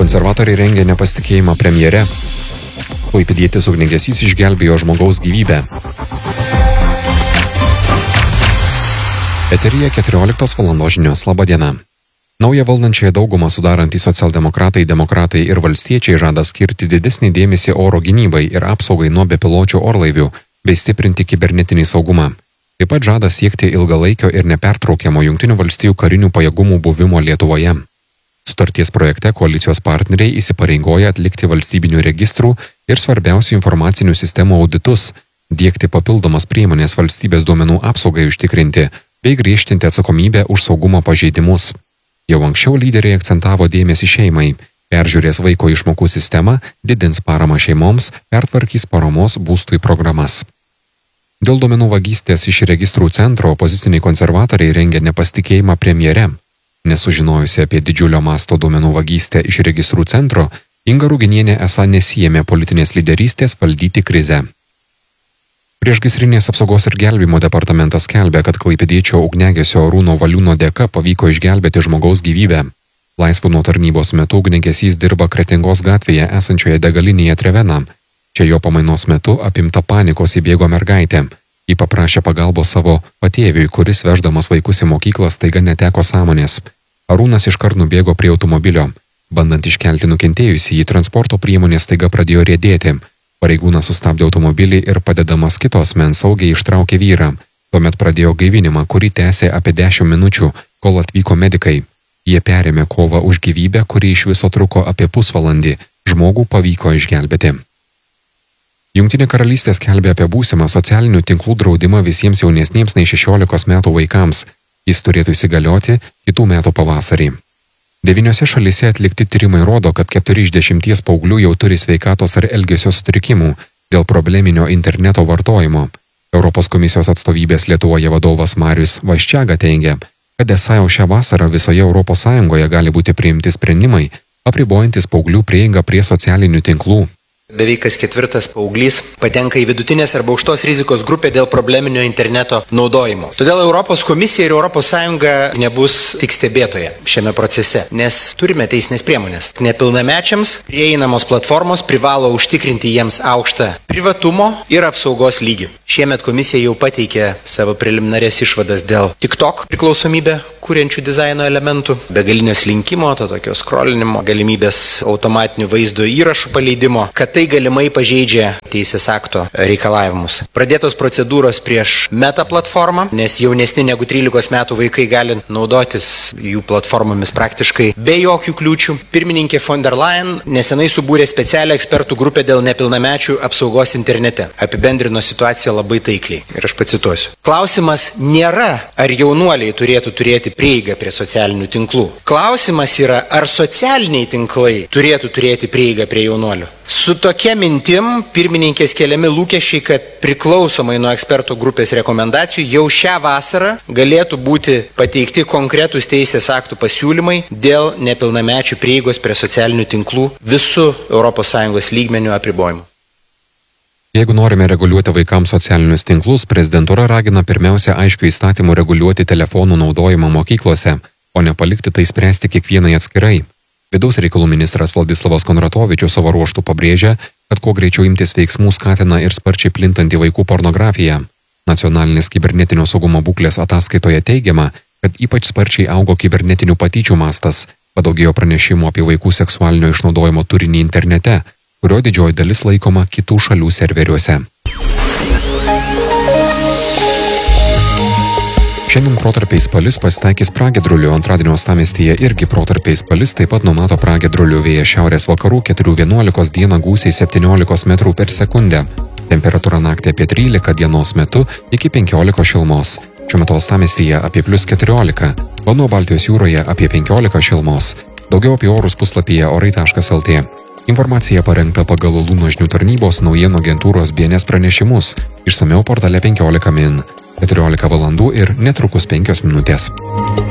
Konservatoriai rengia nepasitikėjimą premjere. Klaipėdietis ugniagesys išgelbėjo žmogaus gyvybę. Eteryje 14 valandos žinios. Labą dieną. Naują valdančiąją daugumą sudarantys socialdemokratai, demokratai ir valstiečiai žada skirti didesnį dėmesį oro gynybai ir apsaugai nuo bepiločių orlaivių bei stiprinti kibernetinį saugumą. Taip pat žada siekti ilgalaikio ir nepertraukiamo Jungtinių valstijų karinių pajėgumų buvimo Lietuvoje. Sutarties projekte koalicijos partneriai įsipareigoja atlikti valstybinių registrų ir svarbiausių informacinių sistemų auditus, diegti papildomas priemonės valstybės duomenų apsaugai užtikrinti bei griežtinti atsakomybę už saugumo pažeidimus. Jau anksčiau lyderiai akcentavo dėmesį šeimai, peržiūrės vaiko išmokų sistemą, didins paramą šeimoms, pertvarkys paramos būstui programas. Dėl duomenų vagystės iš registrų centro opoziciniai konservatoriai rengia nepasitikėjimą premjere. Nesužinojusi apie didžiulio masto duomenų vagystę iš registrų centro, Inga Ruginienė esą nesiėmė politinės lyderystės valdyti krizę. Priešgaisrinės apsaugos ir gelbėjimo departamentas skelbia, kad klaipėdiečio ugniagesio Arūno Valiūno dėka pavyko išgelbėti žmogaus gyvybę. Laisvu nuo tarnybos metu ugniagesys dirba Kretingos gatvėje esančioje degalinėje Trevena. Čia jo pamainos metu apimta panikos įbėgo mergaitė. Ji paprašė pagalbos savo patėviui, kuris veždamas vaikus į mokyklą staiga neteko sąmonės. Arūnas iškart nubėgo prie automobilio. Bandant iškelti nukentėjusį, jį transporto priemonė staiga pradėjo riedėti. Pareigūnas sustabdė automobilį ir padedamas kitos asmens saugiai ištraukė vyrą. Tuomet pradėjo gaivinimą, kurį tęsė apie 10 minučių, kol atvyko medikai. Jie perėmė kovą už gyvybę, kuri iš viso truko apie pusvalandį. Žmogų pavyko išgelbėti. Jungtinė karalystė skelbia apie būsimą socialinių tinklų draudimą visiems jaunesniems nei 16 metų vaikams. Jis turėtų įsigalioti kitų metų pavasarį. 9 šalyse atlikti tyrimai rodo, kad 4 iš 10 paauglių jau turi sveikatos ar elgesio sutrikimų dėl probleminio interneto vartojimo. Europos komisijos atstovybės Lietuvoje vadovas Marius Vaščiaga teigia, kad esą jau šią vasarą visoje Europos Sąjungoje gali būti priimti sprendimai, apribojantis paauglių prieigą prie socialinių tinklų. Beveik kas 4 paauglys patenka į vidutinės arba aukštos rizikos grupę dėl probleminio interneto naudojimo. Todėl Europos komisija ir Europos Sąjunga nebus tik stebėtoja šiame procese, nes turime teisinės priemonės. Nepilnamečiams prieinamos platformos privalo užtikrinti jiems aukštą privatumo ir apsaugos lygį. Šiemet komisija jau pateikė savo preliminarės išvadas dėl TikTok priklausomybę kuriančių dizaino elementų, begalinio slinkimo, to tokio skrolinimo, galimybės automatinių vaizdo įrašų paleidimo, kad tai galimai pažeidžia teisės akto reikalavimus. Pradėtos procedūros prieš Meta platformą, nes jaunesni negu 13 metų vaikai gali naudotis jų platformomis praktiškai be jokių kliūčių. Pirmininkė von der Leyen nesenai subūrė specialią ekspertų grupę dėl nepilnamečių apsaugos internete. Apibendrino situaciją labai taikliai. Ir aš pacituosiu. Klausimas nėra, ar jaunuoliai turėtų turėti prieigą prie socialinių tinklų. Klausimas yra, ar socialiniai tinklai turėtų turėti prieigą prie jaunuolių. Su tokia mintim pirmininkės keliami lūkesčiai, kad priklausomai nuo ekspertų grupės rekomendacijų jau šią vasarą galėtų būti pateikti konkretūs teisės aktų pasiūlymai dėl nepilnamečių prieigos prie socialinių tinklų visų ES lygmenių apribojimų. Jeigu norime reguliuoti vaikams socialinius tinklus, prezidentūra ragina pirmiausia aiškių įstatymų reguliuoti telefonų naudojimą mokyklose, o ne palikti tai spręsti kiekvienai atskirai. Vidaus reikalų ministras Vladislavas Konratovičius savo ruožtų pabrėžia, kad kuo greičiau imtis veiksmų skatina ir sparčiai plintanti vaikų pornografija. Nacionalinės kibernetinio saugumo būklės ataskaitoje teigiama, kad ypač sparčiai augo kibernetinių patyčių mastas, padaugėjo pranešimų apie vaikų seksualinio išnaudojimo turinį internete, kurio didžioji dalis laikoma kitų šalių serveriuose. Šiandien protarpiais palis pasitaikys pragiedrulių, antradienio uostamiestyje irgi protarpiais palis, taip pat numato pragiedrulių vėjas šiaurės vakarų 4–11 dieną gūsiai 17 metrų per sekundę. Temperatūra naktį apie 13 dienos metu iki 15 šilumos. Šiuo metu uostamiestyje apie +14, o nuo Baltijos jūroje apie 15 šilumos. Daugiau apie orus puslapyje orai.lt. Informacija parengta pagal Luno žinių tarnybos naujienų agentūros BNS pranešimus, išsamiau portale 15 min. 14 valandų ir netrukus 5 minutės.